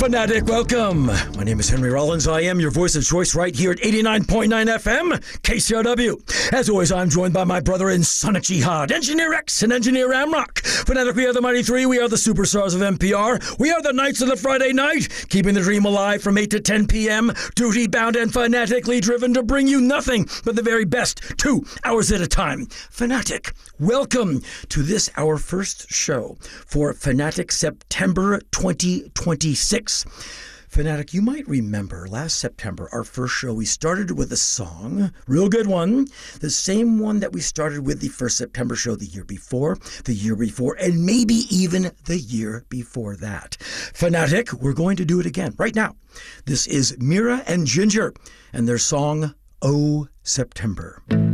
Fanatic, welcome. My name is Henry Rollins. I am your voice of choice right here at 89.9 FM, KCRW. As always, I'm joined by my brother in Sonic Jihad, Engineer X and Engineer Amrock. Fanatic, we are the Mighty Three. We are the superstars of NPR. We are the Knights of the Friday Night, keeping the dream alive from 8 to 10 p.m., duty-bound and fanatically driven to bring you nothing but the very best 2 hours at a time. Fanatic, welcome to this, our first show for Fanatic September 2026. Fanatic, you might remember last September, our first show, we started with a song, real good one, the same one that we started with the first September show the year before, and maybe even the year before that. Fanatic, we're going to do it again right now. This is Mira and Ginger and their song, Oh September.